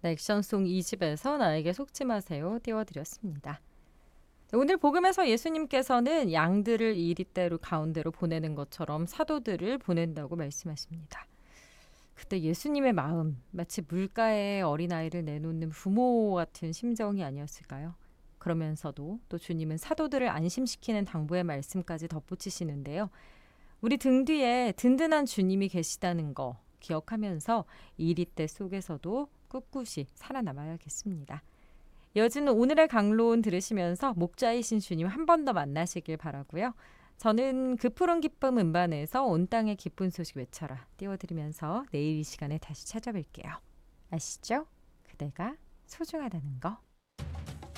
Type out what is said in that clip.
네, 액션송 2집에서 나에게 속지 마세요 띄워드렸습니다. 오늘 복음에서 예수님께서는 양들을 이리대로 가운데로 보내는 것처럼 사도들을 보낸다고 말씀하십니다. 그때 예수님의 마음, 마치 물가에 어린아이를 내놓는 부모 같은 심정이 아니었을까요? 그러면서도 또 주님은 사도들을 안심시키는 당부의 말씀까지 덧붙이시는데요. 우리 등 뒤에 든든한 주님이 계시다는 거 기억하면서 이리때 속에서도 꿋꿋이 살아남아야겠습니다. 이어지는 오늘의 강론 들으시면서 목자이신 주님 한 번 더 만나시길 바라고요. 저는 그 푸른 기쁨 음반에서 온 땅의 기쁜 소식 외쳐라 띄워드리면서 내일 이 시간에 다시 찾아뵐게요. 아시죠? 그대가 소중하다는 거.